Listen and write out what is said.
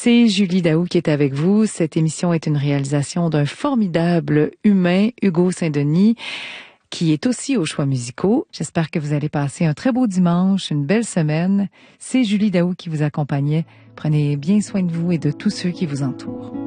C'est Julie Daou qui est avec vous. Cette émission est une réalisation d'un formidable humain, Hugo Saint-Denis, qui est aussi aux choix musicaux. J'espère que vous allez passer un très beau dimanche, une belle semaine. C'est Julie Daou qui vous accompagnait. Prenez bien soin de vous et de tous ceux qui vous entourent.